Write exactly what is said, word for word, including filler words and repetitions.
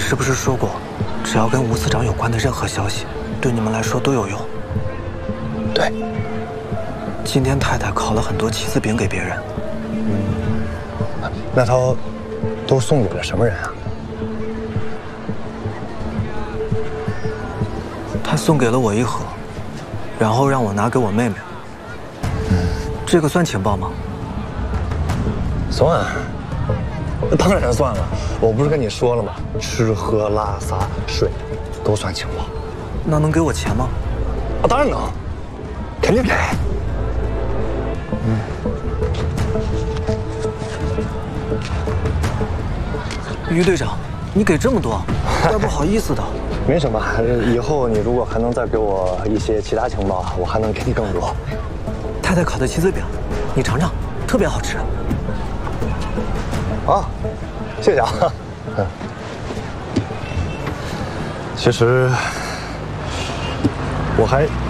是不是说过，只要跟吴司长有关的任何消息，对你们来说都有用？ 对。 今天太太烤了很多棋子饼给别人。 嗯，那他都送给了什么人啊？ 他送给了我一盒，然后让我拿给我妹妹。嗯，这个算情报吗？ 算。 当然算了，我不是跟你说了吗？吃喝拉撒睡，都算情报。 那能给我钱吗？ 啊，当然能，肯定给。嗯。 于队长，你给这么多，怪不好意思的。 没什么，以后你如果还能再给我一些其他情报，我还能给你更多。 太太烤的棋子饼，你尝尝，特别好吃。 啊，谢谢啊。嗯，其实我还